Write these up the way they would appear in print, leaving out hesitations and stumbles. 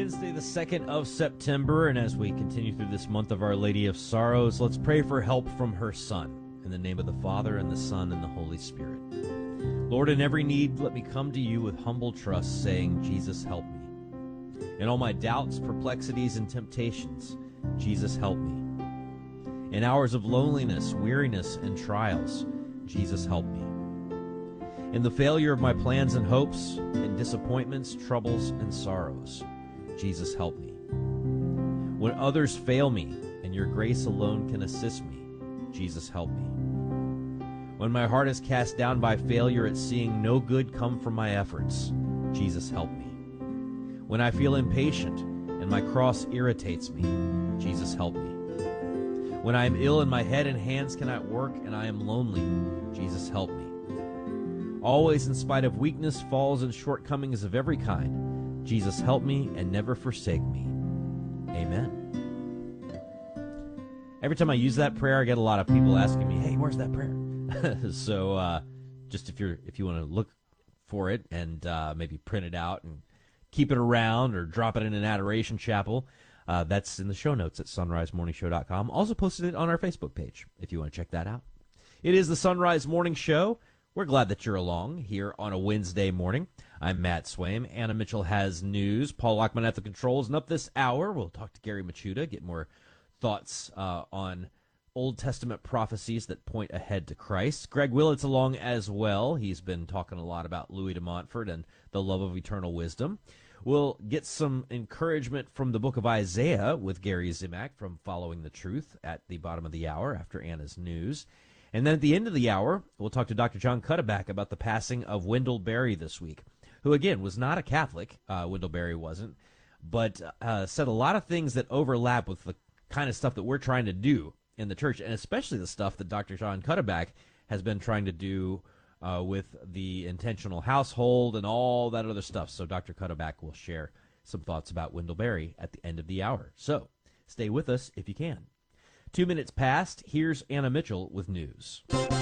Wednesday, the 2nd of September, and as we continue through this month of Our Lady of Sorrows, let's pray for help from her Son. In the name of the Father, and the Son, and the Holy Spirit. Lord, in every need, let me come to you with humble trust, saying, Jesus, help me. In all my doubts, perplexities, and temptations, Jesus, help me. In hours of loneliness, weariness, and trials, Jesus, help me. In the failure of my plans and hopes, in disappointments, troubles, and sorrows, Jesus, help me. When others fail me, and your grace alone can assist me, Jesus, help me. When my heart is cast down by failure at seeing no good come from my efforts, Jesus, help me. When I feel impatient and my cross irritates me, Jesus, help me. When I am ill and my head and hands cannot work and I am lonely, Jesus, help me. Always in spite of weakness, falls, and shortcomings of every kind, Jesus, help me and never forsake me. Amen. Every time I use that prayer, I get a lot of people asking me, hey, where's that prayer? So just if you want to look for it and maybe print it out and keep it around or drop it in an adoration chapel, that's in the show notes at sunrisemorningshow.com. Also posted it on our Facebook page if you want to check that out. It is the Sunrise Morning Show. We're glad that you're along here on a Wednesday morning. I'm Matt Swaim. Anna Mitchell has news. Paul Lockman at the controls. And up this hour, we'll talk to Gary Machuda, get more thoughts on Old Testament prophecies that point ahead to Christ. Greg Willett's along as well. He's been talking a lot about Louis de Montfort and the love of eternal wisdom. We'll get some encouragement from the book of Isaiah with Gary Zimak from Following the Truth at the bottom of the hour after Anna's news. And then at the end of the hour, we'll talk to Dr. John Cuddeback about the passing of Wendell Berry this week, who, again, was not a Catholic. Wendell Berry wasn't, but said a lot of things that overlap with the kind of stuff that we're trying to do in the church, and especially the stuff that Dr. John Cuddeback has been trying to do with the intentional household and all that other stuff. So Dr. Cuddeback will share some thoughts about Wendell Berry at the end of the hour. So stay with us if you can. 2 minutes past, here's Anna Mitchell with news.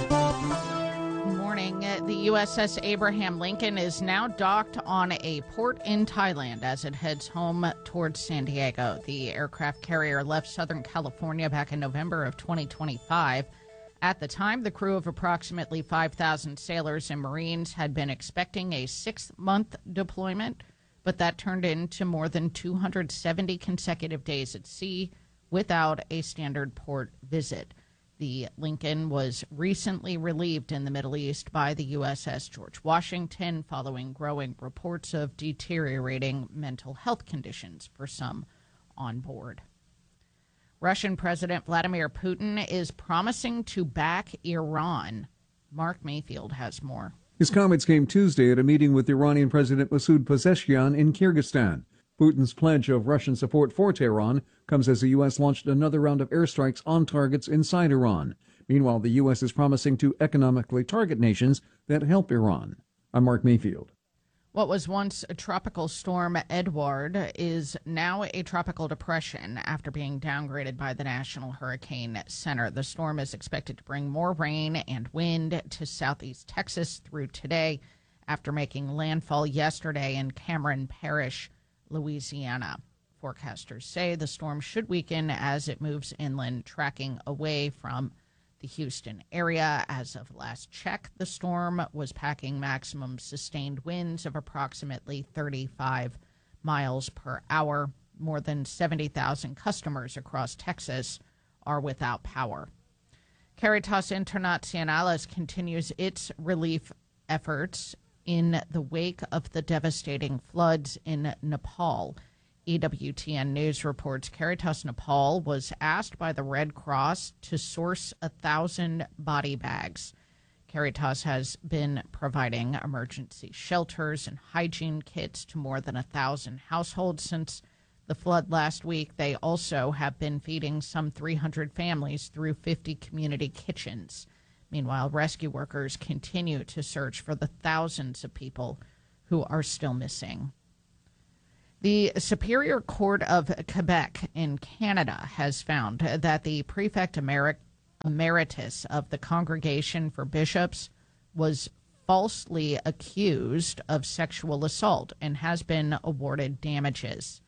Good morning. The USS Abraham Lincoln is now docked on a port in Thailand as it heads home towards San Diego. The aircraft carrier left Southern California back in November of 2025. At the time, the crew of approximately 5,000 sailors and Marines had been expecting a 6-month deployment, but that turned into more than 270 consecutive days at sea without a standard port visit. The Lincoln was recently relieved in the Middle East by the USS George Washington following growing reports of deteriorating mental health conditions for some on board. Russian President Vladimir Putin is promising to back Iran. Mark Mayfield has more. His comments came Tuesday at a meeting with Iranian President Masoud Pezeshkian in Kyrgyzstan. Putin's pledge of Russian support for Tehran comes as the U.S. launched another round of airstrikes on targets inside Iran. Meanwhile, the U.S. is promising to economically target nations that help Iran. I'm Mark Mayfield. What was once a tropical storm, Edward, is now a tropical depression after being downgraded by the National Hurricane Center. The storm is expected to bring more rain and wind to southeast Texas through today after making landfall yesterday in Cameron Parish, Louisiana. Forecasters say the storm should weaken as it moves inland, tracking away from the Houston area. As of last check, the storm was packing maximum sustained winds of approximately 35 miles per hour. More than 70,000 customers across Texas are without power. Caritas Internationalis continues its relief efforts in the wake of the devastating floods in Nepal. EWTN News reports Caritas Nepal was asked by the Red Cross to source 1,000 body bags. Caritas has been providing emergency shelters and hygiene kits to more than 1,000 households since the flood last week. They also have been feeding some 300 families through 50 community kitchens. Meanwhile, rescue workers continue to search for the thousands of people who are still missing. The Superior Court of Quebec in Canada has found that the prefect emeritus of the Congregation for Bishops was falsely accused of sexual assault and has been awarded damages.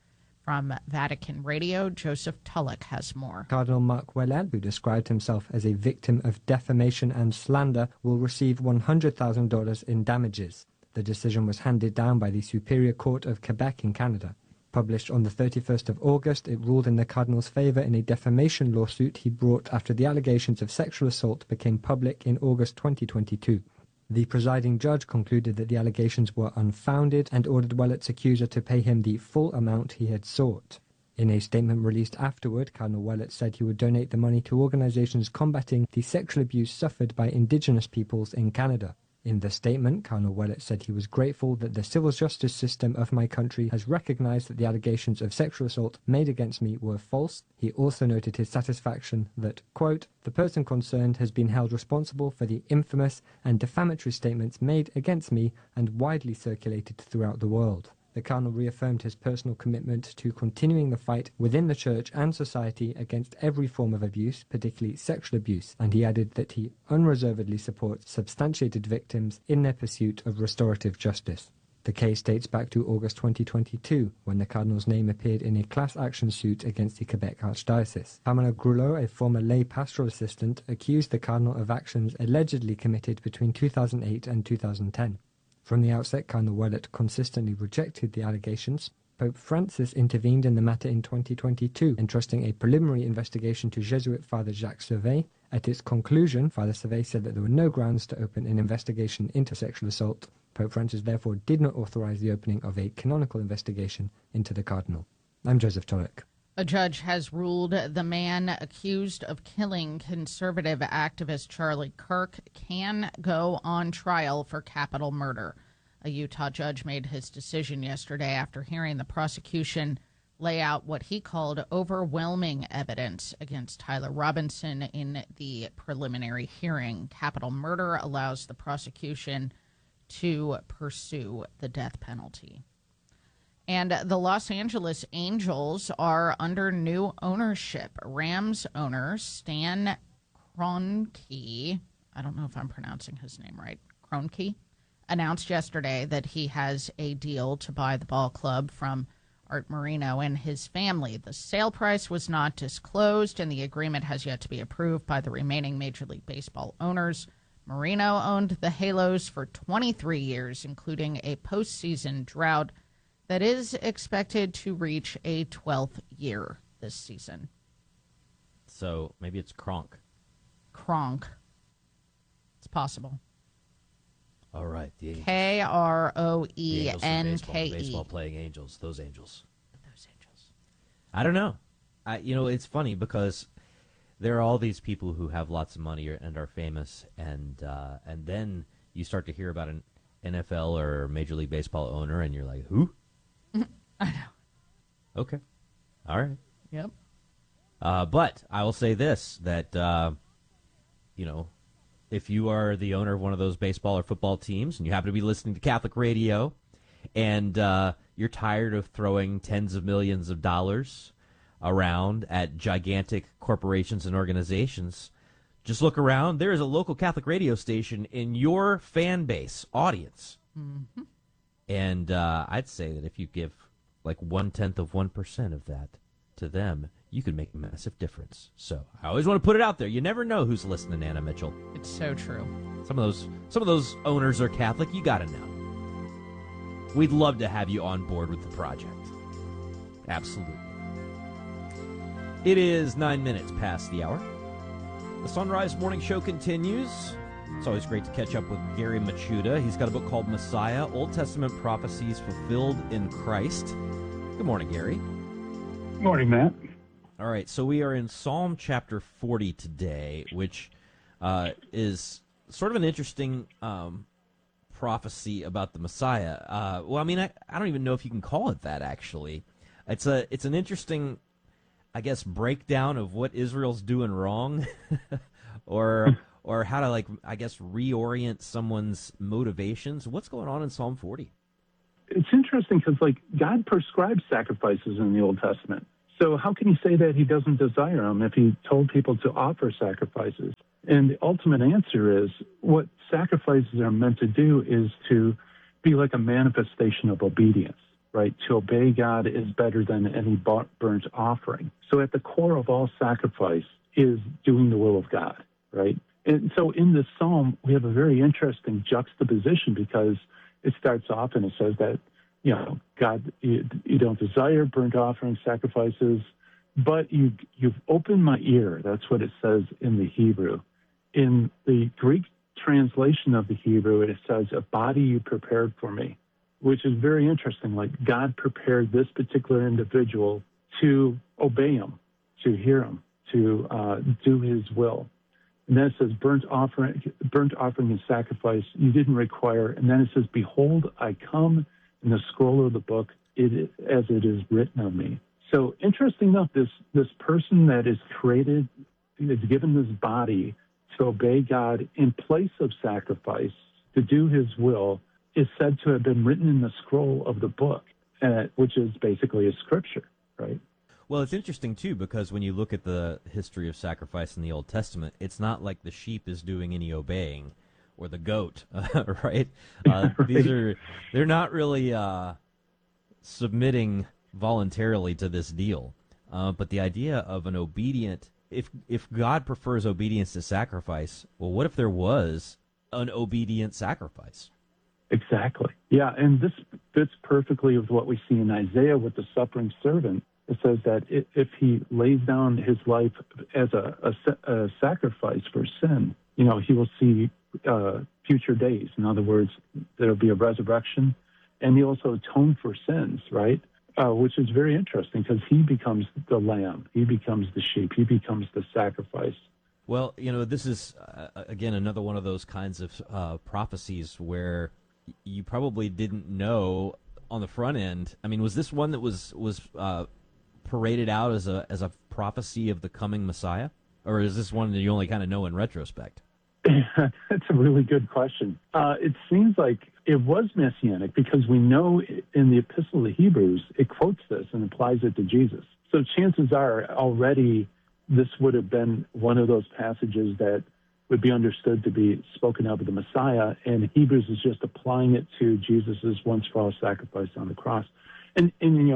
From Vatican Radio, Joseph Tulloch has more. Cardinal Marc Ouellet, who described himself as a victim of defamation and slander, will receive $100,000 in damages. The decision was handed down by the Superior Court of Quebec in Canada. Published on the 31st of August, it ruled in the Cardinal's favour in a defamation lawsuit he brought after the allegations of sexual assault became public in August 2022. The presiding judge concluded that the allegations were unfounded and ordered Ouellet's accuser to pay him the full amount he had sought. In a statement released afterward, Cardinal Ouellet said he would donate the money to organisations combating the sexual abuse suffered by Indigenous peoples in Canada. In the statement, Cardinal Ouellet said he was grateful that the civil justice system of my country has recognised that the allegations of sexual assault made against me were false. He also noted his satisfaction that, quote, the person concerned has been held responsible for the infamous and defamatory statements made against me and widely circulated throughout the world. The Cardinal reaffirmed his personal commitment to continuing the fight within the Church and society against every form of abuse, particularly sexual abuse, and he added that he unreservedly supports substantiated victims in their pursuit of restorative justice. The case dates back to August 2022, when the Cardinal's name appeared in a class action suit against the Quebec Archdiocese. Pamela Grulot, a former lay pastoral assistant, accused the Cardinal of actions allegedly committed between 2008 and 2010. From the outset, Cardinal Ouellet consistently rejected the allegations. Pope Francis intervened in the matter in 2022, entrusting a preliminary investigation to Jesuit Father Jacques Servet. At its conclusion, Father Servet said that there were no grounds to open an investigation into sexual assault. Pope Francis therefore did not authorize the opening of a canonical investigation into the Cardinal. I'm Joseph Tulloch. A judge has ruled the man accused of killing conservative activist Charlie Kirk can go on trial for capital murder. A Utah judge made his decision yesterday after hearing the prosecution lay out what he called overwhelming evidence against Tyler Robinson in the preliminary hearing. Capital murder allows the prosecution to pursue the death penalty. And the Los Angeles Angels are under new ownership. Rams owner Stan Kroenke, I don't know if I'm pronouncing his name right, Kroenke, announced yesterday that he has a deal to buy the ball club from Art Moreno and his family. The sale price was not disclosed, and the agreement has yet to be approved by the remaining Major League Baseball owners. Moreno owned the Halos for 23 years, including a postseason drought that is expected to reach a 12th year this season. So maybe it's Kronk. Kronk. It's possible. All right. The Angels. Kroenke. Baseball playing Angels. Those Angels. I don't know. It's funny because there are all these people who have lots of money and are famous, and then you start to hear about an NFL or Major League Baseball owner, and you're like, who? I know. Okay. All right. Yep. But I will say this, that, if you are the owner of one of those baseball or football teams and you happen to be listening to Catholic radio and you're tired of throwing tens of millions of dollars around at gigantic corporations and organizations, just look around. There is a local Catholic radio station in your fan base audience. Mm-hmm. And I'd say that if you give like 1/10% of that to them, you could make a massive difference. So I always want to put it out there. You never know who's listening, Anna Mitchell. It's so true. Some of those owners are Catholic. You got to know. We'd love to have you on board with the project. Absolutely. It is 9 minutes past the hour. The Sunrise Morning Show continues. It's always great to catch up with Gary Machuda. He's got a book called Messiah, Old Testament Prophecies Fulfilled in Christ. Good morning, Gary. Good morning, Matt. All right, so we are in Psalm chapter 40 today, which is sort of an interesting prophecy about the Messiah. I don't even know if you can call it that, actually. It's an interesting, I guess, breakdown of what Israel's doing wrong or how to, reorient someone's motivations. What's going on in Psalm 40? It's interesting because, God prescribed sacrifices in the Old Testament. So how can he say that he doesn't desire them if he told people to offer sacrifices? And the ultimate answer is what sacrifices are meant to do is to be like a manifestation of obedience. right? To obey God is better than any burnt offering. So at the core of all sacrifice is doing the will of God, right? And so in this psalm, we have a very interesting juxtaposition because it starts off and it says that, God, you don't desire burnt offering sacrifices, but you've opened my ear. That's what it says in the Hebrew. In the Greek translation of the Hebrew, it says, a body you prepared for me, which is very interesting. Like God prepared this particular individual to obey him, to hear him, to do his will. And then it says, burnt offering and sacrifice you didn't require. And then it says, behold, I come in the scroll of the book, as it is written of me. So interesting enough, this person that is created, is given this body to obey God in place of sacrifice, to do his will, is said to have been written in the scroll of the book, which is basically a scripture, right? Well, it's interesting, too, because when you look at the history of sacrifice in the Old Testament, it's not like the sheep is doing any obeying or the goat, right? Right. They're not really submitting voluntarily to this deal. But the idea of an obedient, if God prefers obedience to sacrifice, well, what if there was an obedient sacrifice? Exactly. Yeah, and this fits perfectly with what we see in Isaiah with the suffering servant. It says that if he lays down his life as a sacrifice for sin, he will see future days. In other words, there'll be a resurrection, and he also atone for sins, right? Which is very interesting because he becomes the lamb, he becomes the sheep, he becomes the sacrifice. Well, this is, again, another one of those kinds of prophecies where you probably didn't know on the front end. I mean, was this one that was paraded out as a prophecy of the coming Messiah? Or is this one that you only kind of know in retrospect? That's a really good question. It seems like it was messianic because we know in the Epistle to the Hebrews, it quotes this and applies it to Jesus. So chances are already this would have been one of those passages that would be understood to be spoken of the Messiah, and Hebrews is just applying it to Jesus' once-for-all sacrifice on the cross. And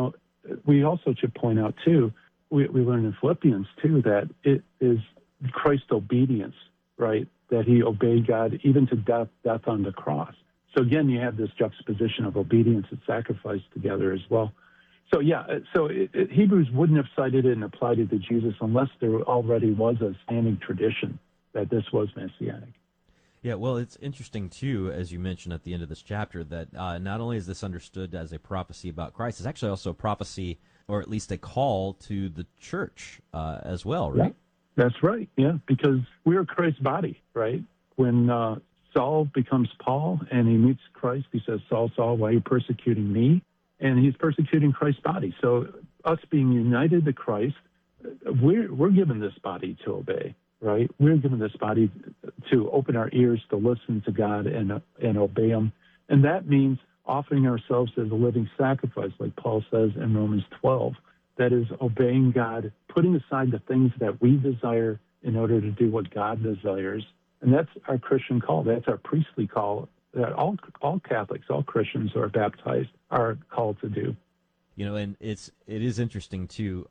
we also should point out, too, we learn in Philippians, too, that it is Christ's obedience, right, that he obeyed God even to death on the cross. So again, you have this juxtaposition of obedience and sacrifice together as well. So Hebrews wouldn't have cited it and applied it to Jesus unless there already was a standing tradition that this was messianic. Yeah, well, it's interesting, too, as you mentioned at the end of this chapter, that not only is this understood as a prophecy about Christ, it's actually also a prophecy, or at least a call to the church as well, right? Yeah, that's right, yeah, because we're Christ's body, right? When Saul becomes Paul and he meets Christ, he says, Saul, Saul, why are you persecuting me? And he's persecuting Christ's body. So us being united to Christ, we're given this body to obey, right? We're given this body to open our ears to listen to God and obey him. And that means offering ourselves as a living sacrifice, like Paul says in Romans 12. That is obeying God, putting aside the things that we desire in order to do what God desires. And that's our Christian call. That's our priestly call that all Catholics, all Christians who are baptized are called to do. And it is interesting too.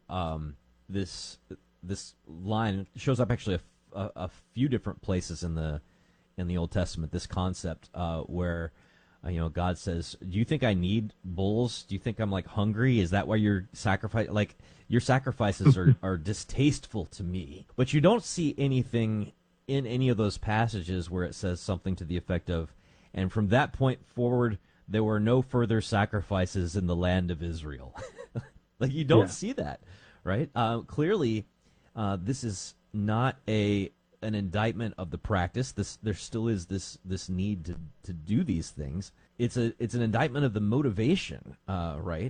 This line shows up actually a few different places in the Old Testament. This concept where God says, "Do you think I need bulls? Do you think I'm hungry? Is that why your sacrifices are distasteful to me?" But you don't see anything in any of those passages where it says something to the effect of, "And from that point forward, there were no further sacrifices in the land of Israel." You don't see that, right? Clearly, this is not an indictment of the practice. There still is this need to do these things. It's an indictment of the motivation, right?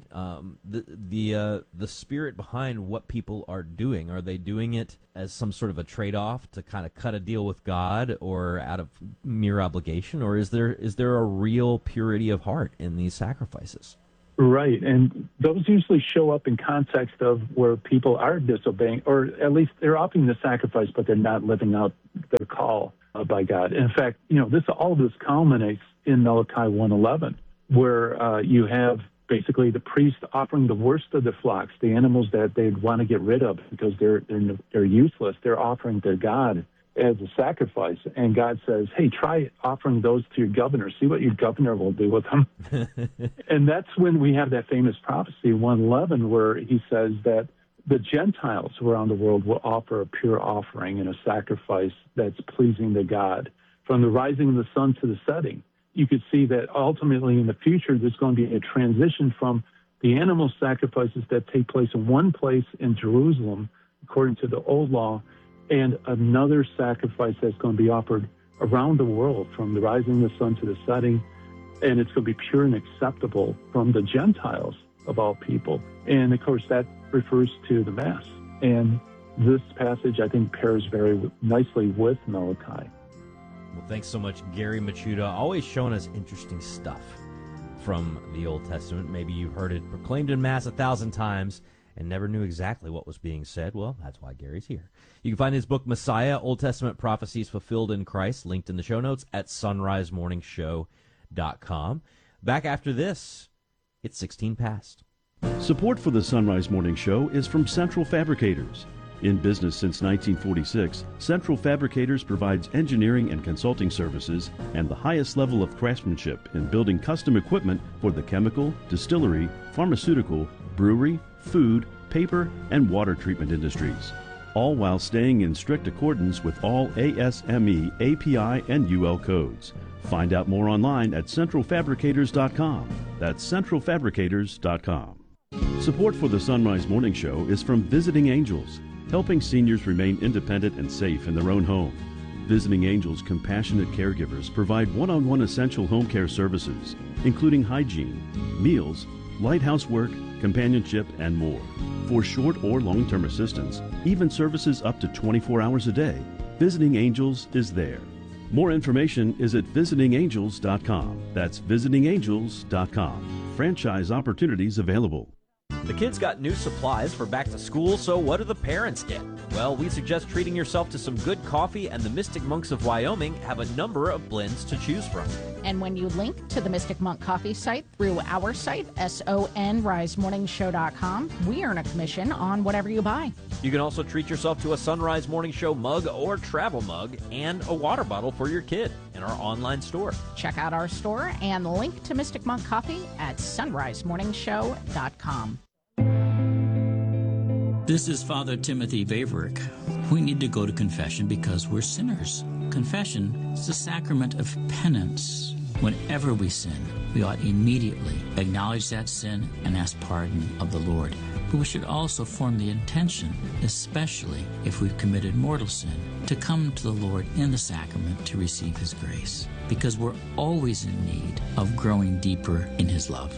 The spirit behind what people are doing. Are they doing it as some sort of a trade-off to kind of cut a deal with God, or out of mere obligation, or is there a real purity of heart in these sacrifices? Right, and those usually show up in context of where people are disobeying, or at least they're offering the sacrifice, but they're not living out their call by God. In fact, all of this culminates in Malachi 1:11, where you have basically the priest offering the worst of the flocks, the animals that they'd want to get rid of because they're useless. They're offering to God as a sacrifice. And God says, hey, try offering those to your governor. See what your governor will do with them. And that's when we have that famous prophecy, 111, where he says that the Gentiles around the world will offer a pure offering and a sacrifice that's pleasing to God. From the rising of the sun to the setting, you could see that ultimately in the future there's going to be a transition from the animal sacrifices that take place in one place in Jerusalem, according to the old law, and another sacrifice that's going to be offered around the world from the rising of the sun to the setting, and it's going to be pure and acceptable from the Gentiles of all people. And of course that refers to the Mass. And this passage, I think, pairs very nicely with Malachi. Well, thanks so much, Gary Michuta, always showing us interesting stuff from the Old Testament. Maybe you've heard it proclaimed in Mass 1,000 times and never knew exactly what was being said. Well, that's why Gary's here. You can find his book, Messiah, Old Testament Prophecies Fulfilled in Christ, linked in the show notes at sunrisemorningshow.com. Back after this, it's 16 past. Support for the Sunrise Morning Show is from Central Fabricators. In business since 1946, Central Fabricators provides engineering and consulting services and the highest level of craftsmanship in building custom equipment for the chemical, distillery, pharmaceutical, brewery, food, paper, and water treatment industries, all while staying in strict accordance with all ASME, API, and UL codes. Find out more online at centralfabricators.com. That's centralfabricators.com. Support for the Sunrise Morning Show is from Visiting Angels, helping seniors remain independent and safe in their own home. Visiting Angels compassionate caregivers provide one-on-one essential home care services, including hygiene, meals, light housework, companionship, and more. For short or long-term assistance, even services up to 24 hours a day, Visiting Angels is there. More information is at visitingangels.com. That's visitingangels.com. Franchise opportunities available. The kids got new supplies for back to school, so what do the parents get? Well, we suggest treating yourself to some good coffee, and the Mystic Monks of Wyoming have a number of blends to choose from. And when you link to the Mystic Monk Coffee site through our site, sonrisemorningshow.com, we earn a commission on whatever you buy. You can also treat yourself to a Sunrise Morning Show mug or travel mug and a water bottle for your kid in our online store. Check out our store and link to Mystic Monk Coffee at sunrisemorningshow.com. This is Father Timothy Vaverick. We need to go to confession because we're sinners. Confession is the sacrament of penance. Whenever we sin, we ought immediately acknowledge that sin and ask pardon of the Lord. But we should also form the intention, especially if we've committed mortal sin, to come to the Lord in the sacrament to receive His grace, because we're always in need of growing deeper in His love.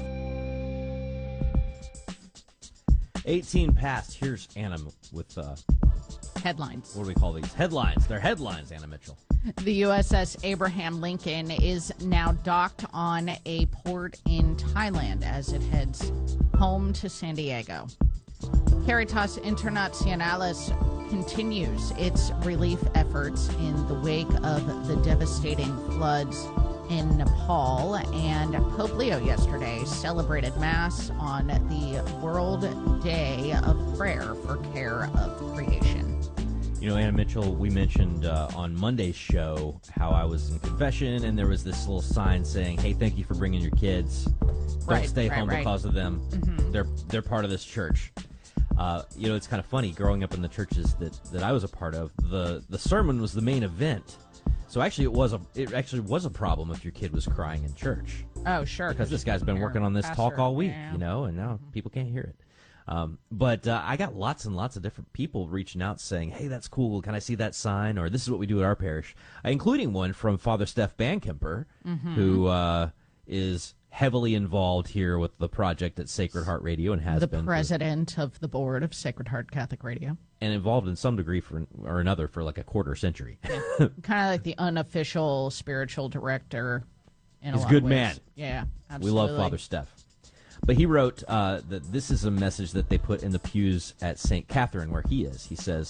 18 past. Here's Anna with Headlines. what do we call these? Headlines. They're headlines, Anna Mitchell. The USS Abraham Lincoln is now docked on a port in Thailand as it heads home to San Diego. Caritas Internationalis continues its relief efforts in the wake of the devastating floods in Nepal, and Pope Leo yesterday celebrated Mass on the World Day of Prayer for Care of Creation. You know, Anna Mitchell, we mentioned on Monday's show how I was in confession, and there was this little sign saying, "Hey, thank you for bringing your kids. Don't stay home because of them. They're part of this church." You know, it's kind of funny growing up in the churches that I was a part of. The sermon was the main event. So actually, it actually was a problem if your kid was crying in church. Oh, sure. Because this guy's been working on this talk all week, you know, and now people can't hear it. But I got lots and lots of different people reaching out saying, "Hey, that's cool. Can I see that sign?" Or "This is what we do at our parish," including one from Father Steph Bankemper, who is heavily involved here with the project at Sacred Heart Radio and has been the president of the board of Sacred Heart Catholic Radio, and involved in some degree or another for like a quarter century. Kind of like the unofficial spiritual director. He's a good man. Yeah, absolutely. We love Father Steph. But he wrote that this is a message that they put in the pews at St. Catherine, where he is. He says,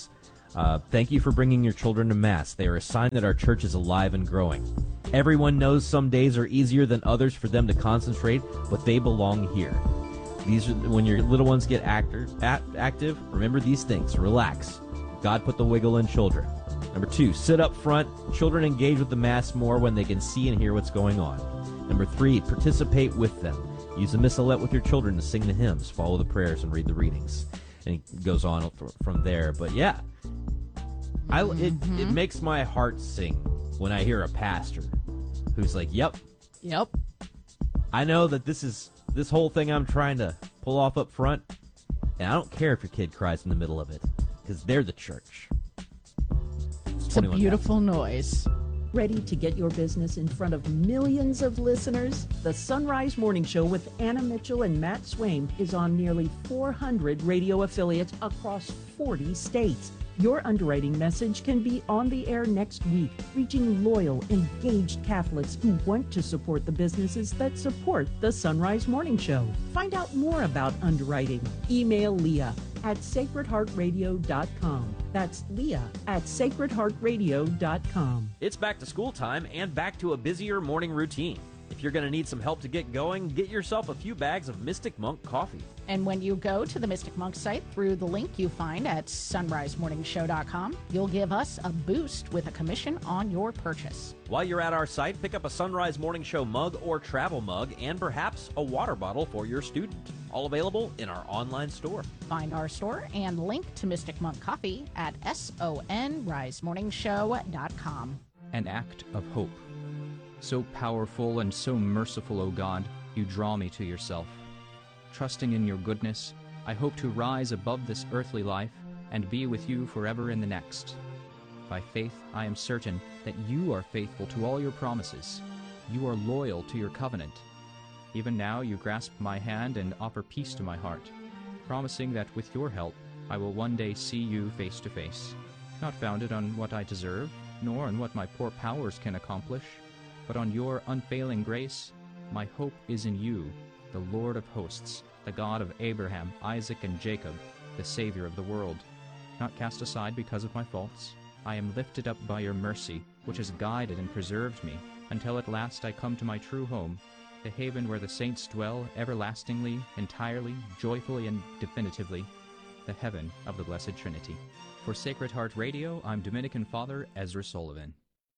Thank you for bringing your children to Mass. They are a sign that our church is alive and growing. Everyone knows some days are easier than others for them to concentrate, but they belong here. These are when your little ones get active. Remember these things. Relax. God put the wiggle in children. Number 2, sit up front. Children engage with the Mass more when they can see and hear what's going on. Number 3, participate with them. Use the missalette with your children to sing the hymns, follow the prayers, and read the readings. And it goes on from there. But yeah, it makes my heart sing when I hear a pastor who's like, yep, I know that this whole thing I'm trying to pull off up front, and I don't care if your kid cries in the middle of it, because they're the church. It's a beautiful noise. Ready to get your business in front of millions of listeners? The Sunrise Morning Show with Anna Mitchell and Matt Swaim is on nearly 400 radio affiliates across 40 states. Your underwriting message can be on the air next week, reaching loyal, engaged Catholics who want to support the businesses that support the Sunrise Morning Show. Find out more about underwriting. Email Leah at sacredheartradio.com. That's Leah at sacredheartradio.com. It's back to school time and back to a busier morning routine. If you're going to need some help to get going, get yourself a few bags of Mystic Monk coffee. And when you go to the Mystic Monk site through the link you find at sunrisemorningshow.com, you'll give us a boost with a commission on your purchase. While you're at our site, pick up a Sunrise Morning Show mug or travel mug and perhaps a water bottle for your student. All available in our online store. Find our store and link to Mystic Monk Coffee at sonrisemorningshow.com. An act of hope. So powerful and so merciful, O God, you draw me to yourself. Trusting in your goodness, I hope to rise above this earthly life and be with you forever in the next. By faith, I am certain that you are faithful to all your promises. You are loyal to your covenant. Even now you grasp my hand and offer peace to my heart, promising that with your help I will one day see you face to face, not founded on what I deserve, nor on what my poor powers can accomplish, but on your unfailing grace. My hope is in you, the Lord of hosts, the God of Abraham, Isaac, and Jacob, the Savior of the world. Not cast aside because of my faults, I am lifted up by your mercy, which has guided and preserved me, until at last I come to my true home, the haven where the saints dwell everlastingly, entirely, joyfully, and definitively, the heaven of the Blessed Trinity. For Sacred Heart Radio, I'm Dominican Father Ezra Sullivan.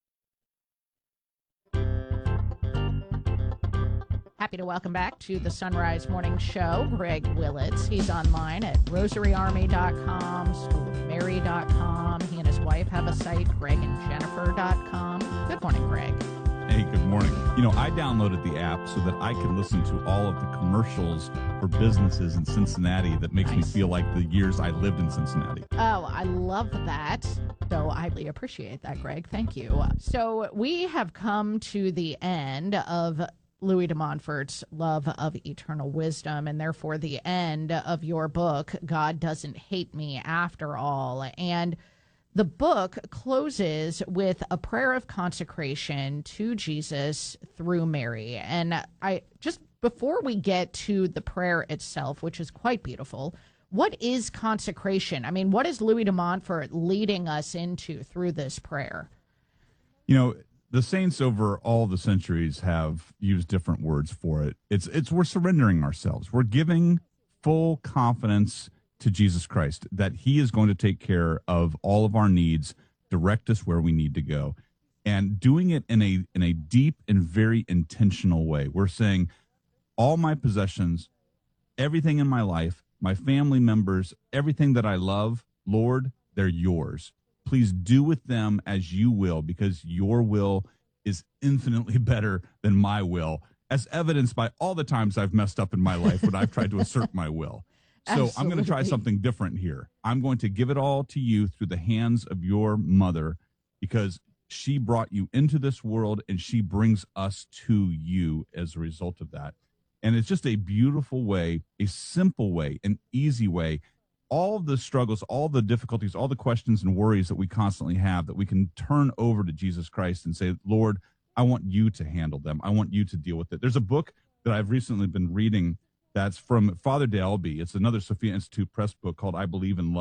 Happy to welcome back to the Sunrise Morning Show, Greg Willits. He's online at rosaryarmy.com, schoolofmary.com. He and his wife have a site, gregandjennifer.com. Good morning, Greg. Hey, good morning. You know, I downloaded the app so that I could listen to all of the commercials for businesses in Cincinnati that makes me feel like the years I lived in Cincinnati. Oh, I love that. So I really appreciate that, Greg. Thank you. So we have come to the end of Louis de Montfort's Love of Eternal Wisdom, and therefore the end of your book, God Doesn't Hate Me After All. And the book closes with a prayer of consecration to Jesus through Mary. And I just, before we get to the prayer itself, which is quite beautiful, what is consecration? I mean, what is Louis de Montfort leading us into through this prayer? You know, the saints over all the centuries have used different words for it. It's we're surrendering ourselves. We're giving full confidence to Jesus Christ that he is going to take care of all of our needs, direct us where we need to go, and doing it in a deep and very intentional way. We're saying all my possessions, everything in my life, my family members, everything that I love, Lord, they're yours. Please do with them as you will, because your will is infinitely better than my will, as evidenced by all the times I've messed up in my life when I've tried to assert my will. So Absolutely. I'm going to try something different here. I'm going to give it all to you through the hands of your mother, because she brought you into this world and she brings us to you as a result of that. And it's just a beautiful way, a simple way, an easy way. All the struggles, all the difficulties, all the questions and worries that we constantly have, that we can turn over to Jesus Christ and say, Lord, I want you to handle them. I want you to deal with it. There's a book that I've recently been reading that's from Father Dalby. It's another Sophia Institute Press book called I Believe in Love.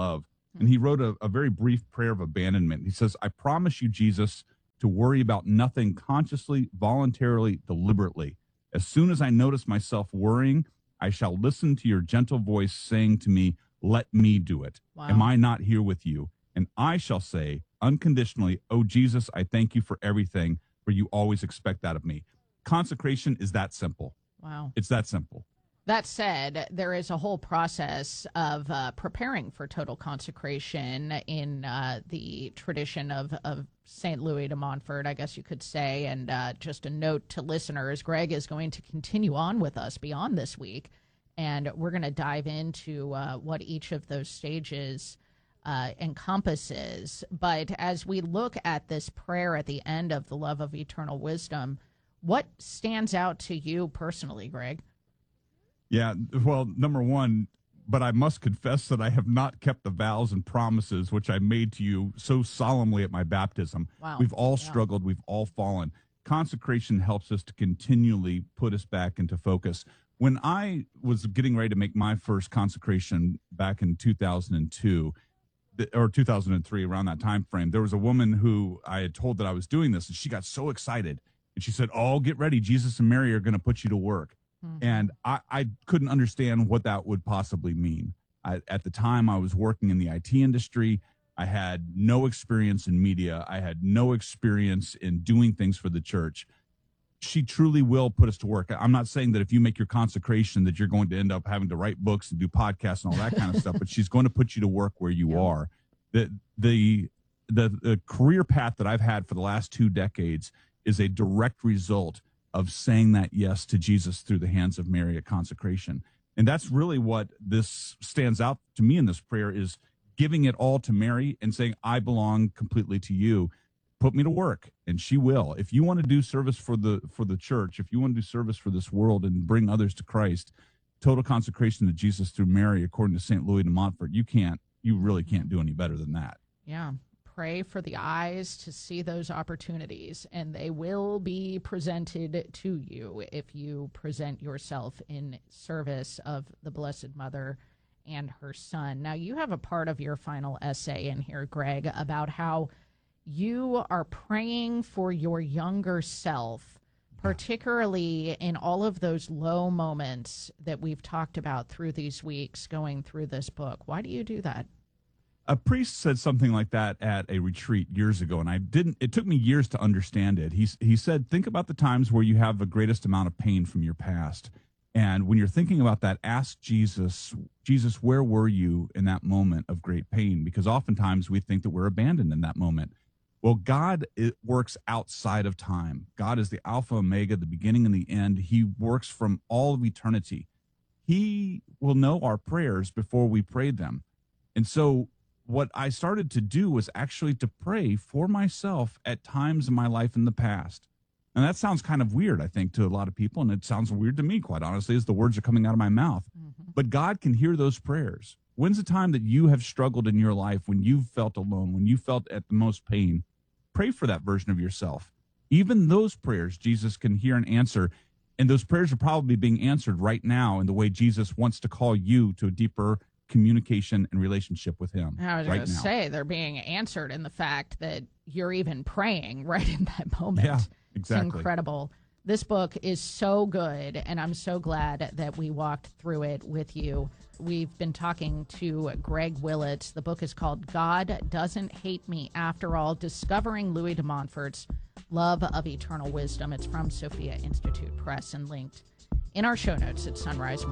And he wrote a very brief prayer of abandonment. He says, I promise you, Jesus, to worry about nothing consciously, voluntarily, deliberately. As soon as I notice myself worrying, I shall listen to your gentle voice saying to me, let me do it. Wow. Am I not here with you? And I shall say unconditionally, oh, Jesus, I thank you for everything, for you always expect that of me. Consecration is that simple. Wow. It's that simple. That said, there is a whole process of preparing for total consecration in the tradition of St. Louis de Montfort, I guess you could say. And just a note to listeners, Greg is going to continue on with us beyond this week, and we're going to dive into what each of those stages encompasses. But as we look at this prayer at the end of the Love of Eternal Wisdom, what stands out to you personally, Greg? Yeah, well, number one, but I must confess that I have not kept the vows and promises which I made to you so solemnly at my baptism. Wow. We've all struggled. We've all fallen. Consecration helps us to continually put us back into focus. When I was getting ready to make my first consecration back in 2002 or 2003, around that time frame, there was a woman who I had told that I was doing this, and she got so excited. And she said, oh, get ready. Jesus and Mary are going to put you to work. Mm-hmm. And I couldn't understand what that would possibly mean. At the time, I was working in the IT industry. I had no experience in media. I had no experience in doing things for the church. She truly will put us to work. I'm not saying that if you make your consecration that you're going to end up having to write books and do podcasts and all that kind of stuff, but she's going to put you to work where you are. The career path that I've had for the last 2 decades is a direct result of saying that yes to Jesus through the hands of Mary at consecration. And that's really what this stands out to me in this prayer, is giving it all to Mary and saying, I belong completely to you. Put me to work. And she will. If you want to do service for the church, if you want to do service for this world and bring others to Christ, total consecration to Jesus through Mary, according to St. Louis de Montfort, you really can't do any better than that. Yeah. Pray for the eyes to see those opportunities, and they will be presented to you if you present yourself in service of the Blessed Mother and her Son. Now, you have a part of your final essay in here, Greg, about how you are praying for your younger self, particularly in all of those low moments that we've talked about through these weeks going through this book. Why do you do that? A priest said something like that at a retreat years ago, and it took me years to understand it. He said, think about the times where you have the greatest amount of pain from your past. And when you're thinking about that, ask Jesus, where were you in that moment of great pain? Because oftentimes we think that we're abandoned in that moment. Well, God works outside of time. God is the Alpha, Omega, the beginning and the end. He works from all of eternity. He will know our prayers before we pray them. And so what I started to do was actually to pray for myself at times in my life in the past. And that sounds kind of weird, I think, to a lot of people. And it sounds weird to me, quite honestly, as the words are coming out of my mouth. Mm-hmm. But God can hear those prayers. When's the time that you have struggled in your life, when you've felt alone, when you felt at the most pain? Pray for that version of yourself. Even those prayers, Jesus can hear and answer. And those prayers are probably being answered right now in the way Jesus wants to call you to a deeper communication and relationship with him. I was going to say, they're being answered in the fact that you're even praying right in that moment. Yeah, exactly. It's incredible. This book is so good, and I'm so glad that we walked through it with you. We've been talking to Greg Willits. The book is called God Doesn't Hate Me After All, Discovering Louis de Montfort's Love of Eternal Wisdom. It's from Sophia Institute Press and linked in our show notes at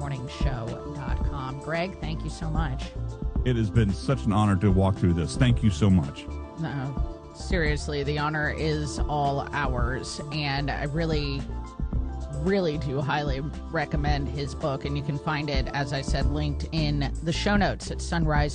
sunrisemorningshow.com. Greg, thank you so much. It has been such an honor to walk through this. Thank you so much. No, seriously, the honor is all ours. And I really do highly recommend his book. And you can find it, as I said, linked in the show notes at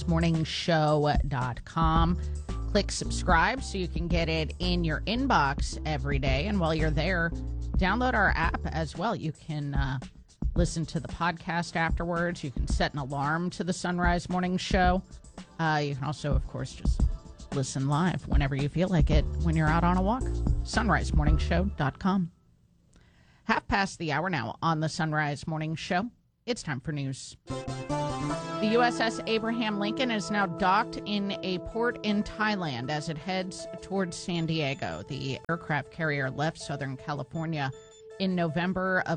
sunrisemorningshow.com. Click subscribe so you can get it in your inbox every day. And while you're there, download our app as well. You can listen to the podcast afterwards. You can set an alarm to the Sunrise Morning Show. You can also, of course, just listen live whenever you feel like it when you're out on a walk. sunrisemorningshow.com. 1:30 the hour now on the Sunrise Morning Show. It's time for news. The USS Abraham Lincoln is now docked in a port in Thailand as it heads towards San Diego. The aircraft carrier left Southern California in November of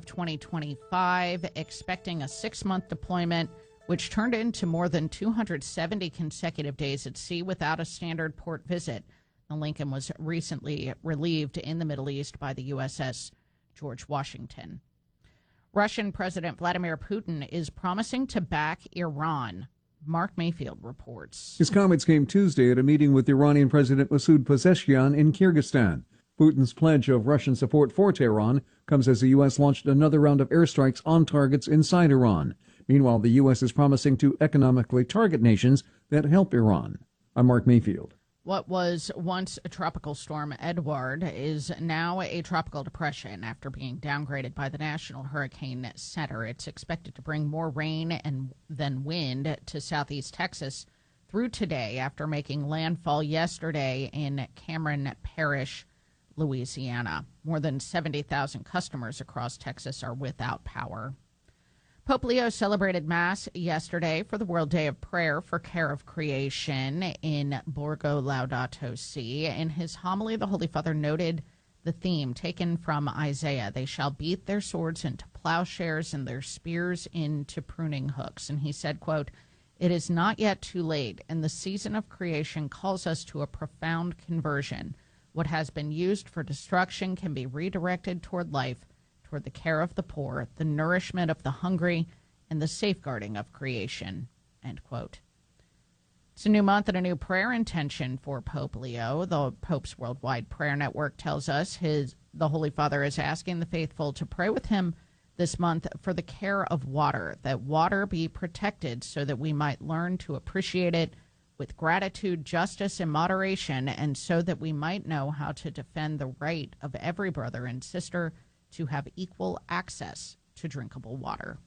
2025, expecting a 6-month deployment, which turned into more than 270 consecutive days at sea without a standard port visit. The Lincoln was recently relieved in the Middle East by the USS George Washington. Russian President Vladimir Putin is promising to back Iran. Mark Mayfield reports. His comments came Tuesday at a meeting with Iranian President Masoud Pezeshkian in Kyrgyzstan. Putin's pledge of Russian support for Tehran comes as the U.S. launched another round of airstrikes on targets inside Iran. Meanwhile, the U.S. is promising to economically target nations that help Iran. I'm Mark Mayfield. What was once a tropical storm, Edward, is now a tropical depression after being downgraded by the National Hurricane Center. It's expected to bring more rain than wind to southeast Texas through today after making landfall yesterday in Cameron Parish, Louisiana. More than 70,000 customers across Texas are without power. Pope Leo celebrated Mass yesterday for the World Day of Prayer for Care of Creation in Borgo Laudato Si. In his homily, the Holy Father noted the theme taken from Isaiah: they shall beat their swords into plowshares and their spears into pruning hooks. And he said, quote, "It is not yet too late, and the season of creation calls us to a profound conversion. What has been used for destruction can be redirected toward life, toward the care of the poor, the nourishment of the hungry, and the safeguarding of creation," end quote. It's a new month and a new prayer intention for Pope Leo. The Pope's Worldwide Prayer Network tells us the Holy Father is asking the faithful to pray with him this month for the care of water, that water be protected so that we might learn to appreciate it with gratitude, justice, and moderation, and so that we might know how to defend the right of every brother and sister to have equal access to drinkable water.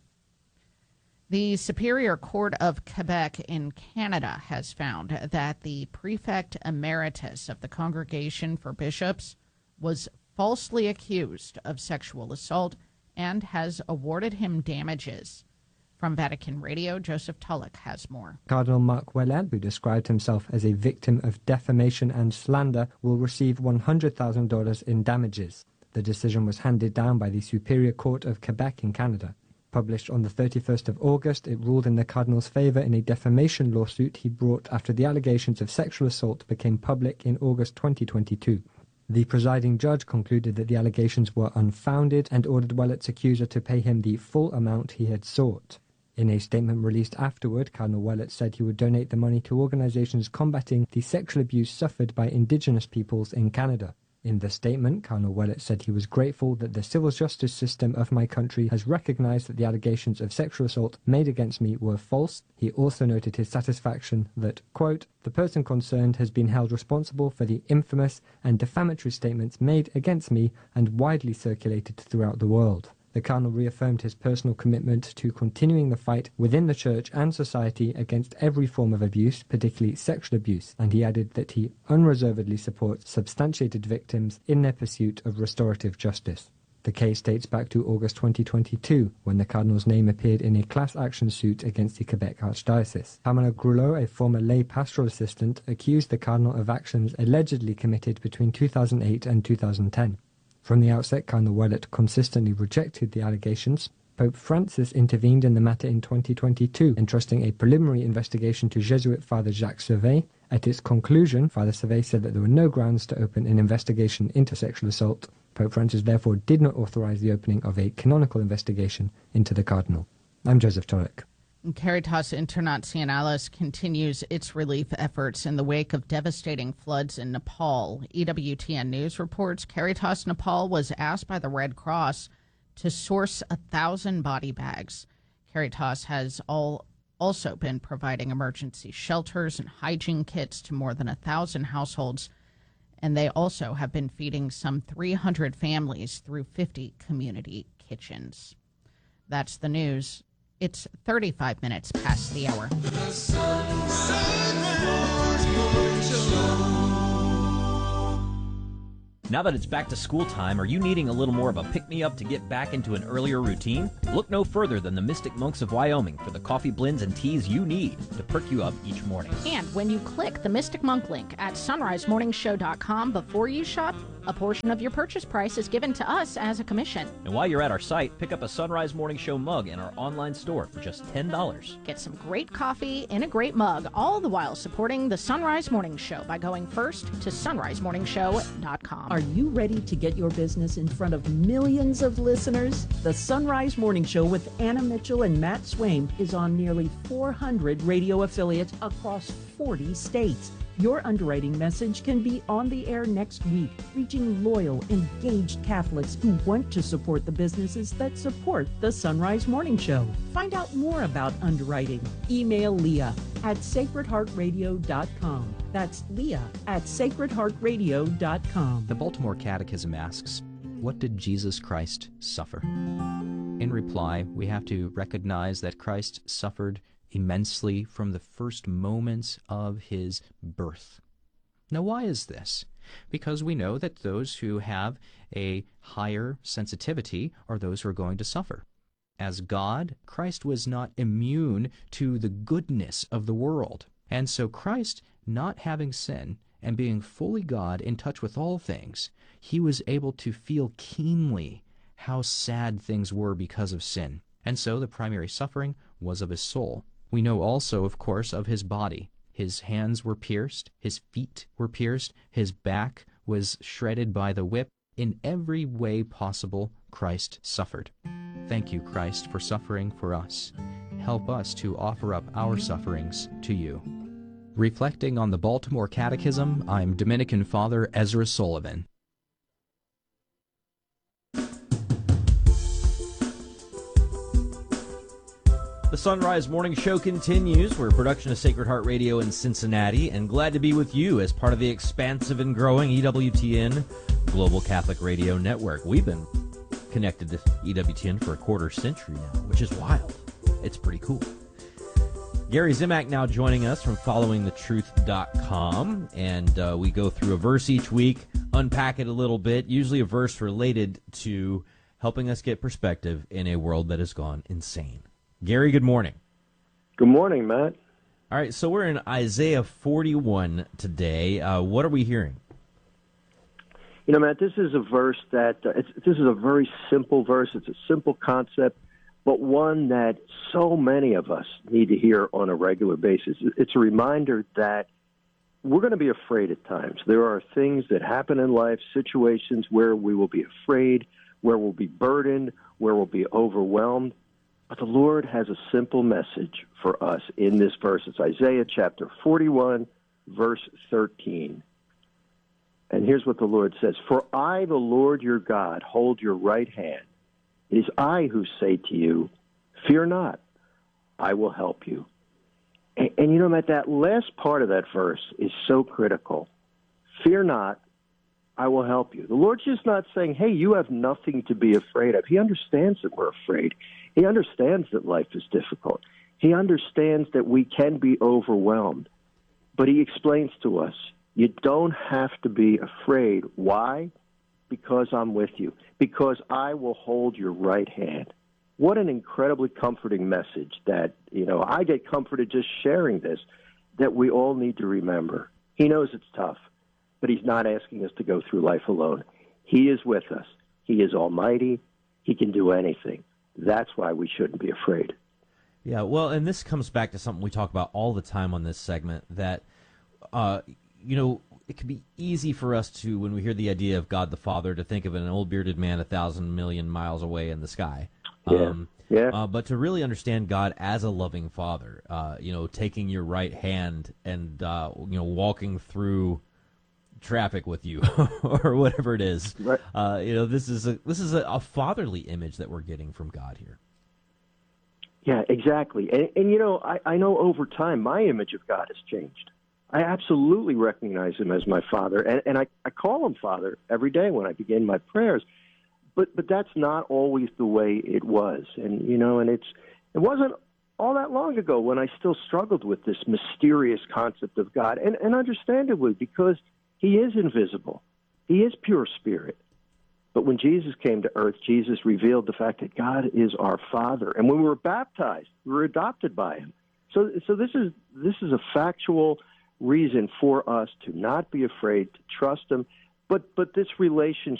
The Superior Court of Quebec in Canada has found that the prefect emeritus of the Congregation for Bishops was falsely accused of sexual assault and has awarded him damages. From Vatican Radio, Joseph Tulloch has more. Cardinal Marc Ouellet, who described himself as a victim of defamation and slander, will receive $100,000 in damages. The decision was handed down by the Superior Court of Quebec in Canada. Published on the 31st of August, it ruled in the Cardinal's favour in a defamation lawsuit he brought after the allegations of sexual assault became public in August 2022. The presiding judge concluded that the allegations were unfounded and ordered Ouellet's accuser to pay him the full amount he had sought. In a statement released afterward, Cardinal Ouellet said he would donate the money to organisations combating the sexual abuse suffered by Indigenous peoples in Canada. In the statement, Cardinal Ouellet said he was grateful that the civil justice system of my country has recognized that the allegations of sexual assault made against me were false. He also noted his satisfaction that, quote, "the person concerned has been held responsible for the infamous and defamatory statements made against me and widely circulated throughout the world." The Cardinal reaffirmed his personal commitment to continuing the fight within the Church and society against every form of abuse, particularly sexual abuse, and he added that he unreservedly supports substantiated victims in their pursuit of restorative justice. The case dates back to August 2022, when the Cardinal's name appeared in a class action suit against the Quebec Archdiocese. Pamela Grulot, a former lay pastoral assistant, accused the Cardinal of actions allegedly committed between 2008 and 2010. From the outset, Cardinal Ouellet consistently rejected the allegations. Pope Francis intervened in the matter in 2022, entrusting a preliminary investigation to Jesuit Father Jacques Servet. At its conclusion, Father Servet said that there were no grounds to open an investigation into sexual assault. Pope Francis therefore did not authorize the opening of a canonical investigation into the Cardinal. I'm Joseph Tulloch. Caritas Internationalis continues its relief efforts in the wake of devastating floods in Nepal. EWTN News reports Caritas Nepal was asked by the Red Cross to source 1,000 body bags. Caritas has also been providing emergency shelters and hygiene kits to more than 1,000 households, and they also have been feeding some 300 families through 50 community kitchens. That's the news. It's 35 minutes past the hour. Now that it's back to school time, are you needing a little more of a pick-me-up to get back into an earlier routine? Look no further than the Mystic Monks of Wyoming for the coffee blends and teas you need to perk you up each morning. And when you click the Mystic Monk link at sunrisemorningshow.com before you shop, a portion of your purchase price is given to us as a commission. And while you're at our site, pick up a Sunrise Morning Show mug in our online store for just $10. Get some great coffee in a great mug, all the while supporting the Sunrise Morning Show by going first to sunrisemorningshow.com. Are you ready to get your business in front of millions of listeners? The Sunrise Morning Show with Anna Mitchell and Matt Swaim is on nearly 400 radio affiliates across 40 states. Your underwriting message can be on the air next week, reaching loyal, engaged Catholics who want to support the businesses that support the Sunrise Morning Show. Find out more about underwriting. Email Leah at sacredheartradio.com. That's Leah at sacredheartradio.com. The Baltimore Catechism asks, what did Jesus Christ suffer? In reply, we have to recognize that Christ suffered immensely from the first moments of his birth. Now, why is this? Because we know that those who have a higher sensitivity are those who are going to suffer. As God, Christ was not immune to the goodness of the world. And so Christ, not having sin and being fully God in touch with all things, he was able to feel keenly how sad things were because of sin. And so the primary suffering was of his soul. We know also, of course, of his body. His hands were pierced, his feet were pierced, his back was shredded by the whip. In every way possible, Christ suffered. Thank you, Christ, for suffering for us. Help us to offer up our sufferings to you. Reflecting on the Baltimore Catechism, I'm Dominican Father Ezra Sullivan. The Sunrise Morning Show continues. We're a production of Sacred Heart Radio in Cincinnati, and glad to be with you as part of the expansive and growing EWTN Global Catholic Radio Network. We've been connected to EWTN for a quarter century now, which is wild. It's pretty cool. Gary Zimak now joining us from followingthetruth.com, and we go through a verse each week, unpack it a little bit, usually a verse related to helping us get perspective in a world that has gone insane. Gary, good morning. Good morning, Matt. All right, so we're in Isaiah 41 today. What are we hearing? You know, Matt, this is a verse that, this is a very simple verse. It's a simple concept, but one that so many of us need to hear on a regular basis. It's a reminder that we're going to be afraid at times. There are things that happen in life, situations where we will be afraid, where we'll be burdened, where we'll be overwhelmed. But the Lord has a simple message for us in this verse. It's Isaiah chapter 41, verse 13. And here's what the Lord says. For I, the Lord your God, hold your right hand. It is I who say to you, fear not, I will help you. And you know, Matt, that last part of that verse is so critical. Fear not, I will help you. The Lord's just not saying, hey, you have nothing to be afraid of. He understands that we're afraid. He understands that life is difficult. He understands that we can be overwhelmed. But he explains to us, you don't have to be afraid. Why? Because I'm with you. Because I will hold your right hand. What an incredibly comforting message that, you know, I get comforted just sharing this, that we all need to remember. He knows it's tough, but he's not asking us to go through life alone. He is with us. He is almighty. He can do anything. That's why we shouldn't be afraid. Yeah, well, and this comes back to something we talk about all the time on this segment, that, you know, it can be easy for us to, when we hear the idea of God the Father, to think of an old bearded man 1,000 million miles away in the sky. But to really understand God as a loving Father, you know, taking your right hand and, you know, walking through traffic with you or whatever it is. Right. You know, this is a fatherly image that we're getting from God here. Yeah, exactly. And you know, I know over time my image of God has changed. I absolutely recognize him as my Father, and I call him Father every day when I begin my prayers. But that's not always the way it was. And you know, and it wasn't all that long ago when I still struggled with this mysterious concept of God, and understandably, because he is invisible. He is pure spirit. But when Jesus came to earth, Jesus revealed the fact that God is our Father. And when we were baptized, we were adopted by him. So this is a factual reason for us to not be afraid, to trust him. But this relationship